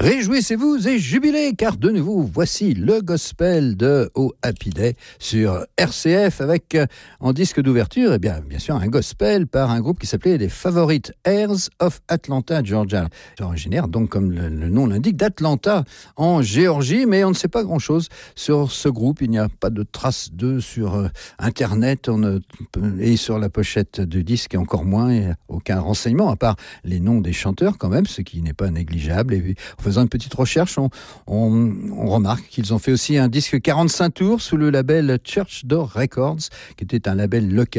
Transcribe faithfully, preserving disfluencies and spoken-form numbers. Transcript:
Réjouissez-vous et jubilez, car de nouveau, voici le gospel de Oh Happy Day sur R C F avec, euh, en disque d'ouverture, et bien, bien sûr, un gospel par un groupe qui s'appelait les Favorite Heirs of Atlanta, Georgia. C'est originaire, donc, comme le, le nom l'indique, d'Atlanta, en Géorgie, mais on ne sait pas grand-chose sur ce groupe. Il n'y a pas de traces d'eux sur euh, Internet on ne, et sur la pochette du disque, encore moins, et aucun renseignement, à part les noms des chanteurs, quand même, ce qui n'est pas négligeable. Et en faisant une petite recherche, on, on, on remarque qu'ils ont fait aussi un disque quarante-cinq tours sous le label Church Door Records, qui était un label local